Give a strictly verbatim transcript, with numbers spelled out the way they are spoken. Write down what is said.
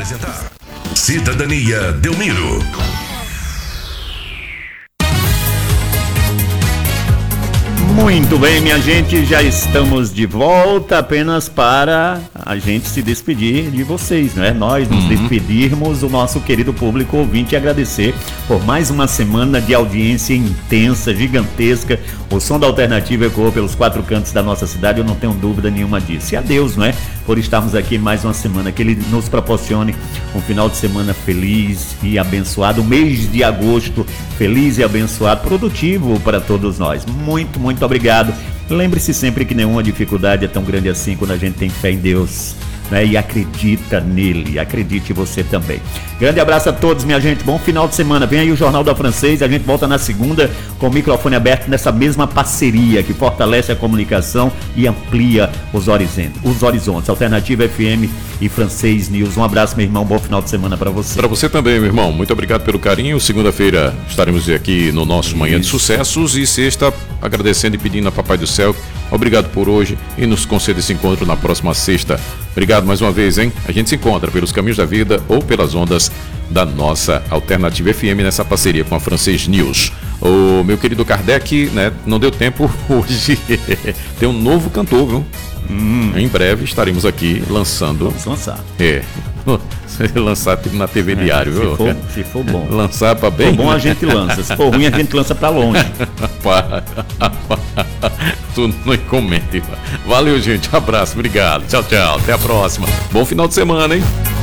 apresentar Cidadania Delmiro. Muito bem, minha gente, já estamos de volta apenas para a gente se despedir de vocês, não é? Nós nos uhum. despedirmos do nosso querido público ouvinte e agradecer por mais uma semana de audiência intensa, gigantesca. O som da Alternativa ecoou pelos quatro cantos da nossa cidade, eu não tenho dúvida nenhuma disso. E a Deus, não é? Por estarmos aqui mais uma semana, que Ele nos proporcione um final de semana feliz e abençoado, um mês de agosto feliz e abençoado, produtivo para todos nós. Muito, muito obrigado. Lembre-se sempre que nenhuma dificuldade é tão grande assim quando a gente tem fé em Deus, né? E acredita nele, acredite você também. Grande abraço a todos, minha gente, bom final de semana. Vem aí o Jornal da Francês, a gente volta na segunda com o microfone aberto nessa mesma parceria que fortalece a comunicação e amplia os horizontes, os horizontes. Alternativa F M e Francês News. Um abraço, meu irmão, bom final de semana para você. Para você também, meu irmão, muito obrigado pelo carinho. Segunda-feira estaremos aqui no nosso Isso. Manhã de Sucessos e sexta agradecendo e pedindo a Papai do Céu, obrigado por hoje e nos conceda esse encontro na próxima sexta. Obrigado mais uma vez, hein? A gente se encontra pelos caminhos da vida ou pelas ondas da nossa Alternativa F M nessa parceria com a Francês News. O meu querido Kardec, né? Não deu tempo hoje. Tem um novo cantor, viu? Hum. Em breve estaremos aqui lançando. Vamos lançar. É. Lançar tipo na T V é, Diário, se viu? For, se for bom. Lançar para bem. Se for bom, a gente lança. Se for ruim, a gente lança para longe. Tu não comente. Valeu, gente. Abraço, obrigado. Tchau, tchau. Até a próxima. Bom final de semana, hein?